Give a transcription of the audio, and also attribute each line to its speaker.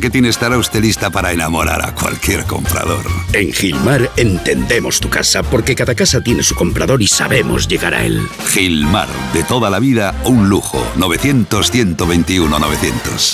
Speaker 1: marketing estará usted lista para enamorar a cualquier comprador.
Speaker 2: En Gilmar entendemos tu casa, porque cada casa tiene su comprador y sabemos llegar a él.
Speaker 1: Gilmar, de toda la vida, un lujo. 900-121-900.